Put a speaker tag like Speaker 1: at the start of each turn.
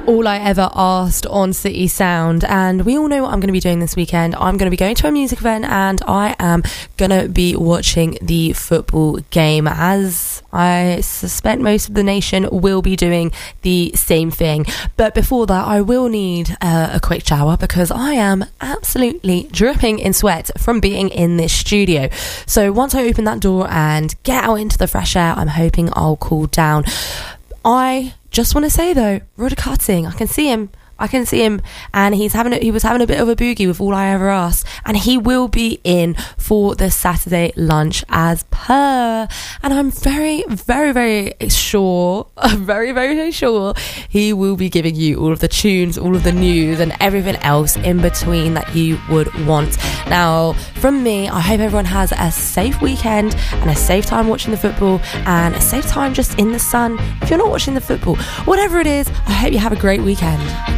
Speaker 1: All I Ever Asked on City Sound, and we all know what I'm going to be doing this weekend. I'm going to be going to a music event and I am going to be watching the football game, as I suspect most of the nation will be doing the same thing. But before that, I will need a quick shower because I am absolutely dripping in sweat from being in this studio. So once I open that door and get out into the fresh air, I'm hoping I'll cool down. I just want to say though, Rod Cutting, I can see him, and he was having a bit of a boogie with All I Ever Asked, and he will be in for the Saturday lunch as per, and I'm very, very, very sure he will be giving you all of the tunes, all of the news, and everything else in between that you would want. Now, from me, I hope everyone has a safe weekend and a safe time watching the football, and a safe time just in the sun. If you're not watching the football, whatever it is, I hope you have a great weekend.